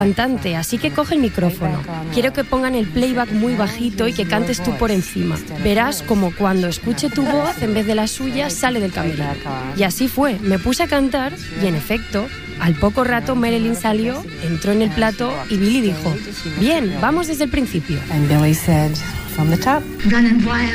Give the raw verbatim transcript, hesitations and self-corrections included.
cantante, así que coge el micrófono. Quiero que pongan el playback muy bajito y que cantes tú por encima. Verás como cuando escuche tu voz, en vez de la suya, sale del camerino. Y así fue, me puse a cantar y en efecto, al poco rato Marilyn salió, entró en el plató y Billy dijo: bien, vamos desde el principio. And Billy said, from the top.